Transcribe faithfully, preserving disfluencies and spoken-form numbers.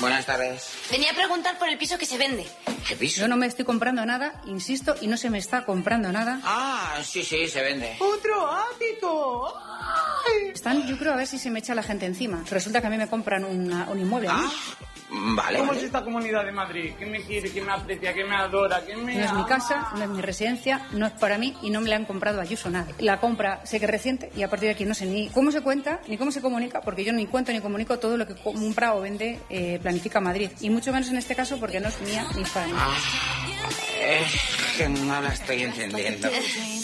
Buenas tardes. Venía a preguntar por el piso que se vende. ¿Qué piso? Yo no me estoy comprando nada, insisto, y no se me está comprando nada. Ah, sí, sí, se vende. ¡Otro ático! ¡Ay! Están, yo creo, a ver si se me echa la gente encima. Resulta que a mí me compran una, un inmueble, ¿no? Ah, vale. ¿Cómo vale. es esta comunidad de Madrid? ¿Quién me quiere, quién me aprecia, quién me adora, quién me No es mi ama? casa, no es mi residencia, no es para mí y no me la han comprado a Ayuso nada. La compra sé que es reciente y a partir de aquí no sé ni cómo se cuenta ni cómo se comunica, porque yo ni cuento ni comunico todo lo que compra o vende eh, Planifica Madrid. Y mucho menos en este caso porque no es mía ni para mí. Ah, es que no la estoy entendiendo.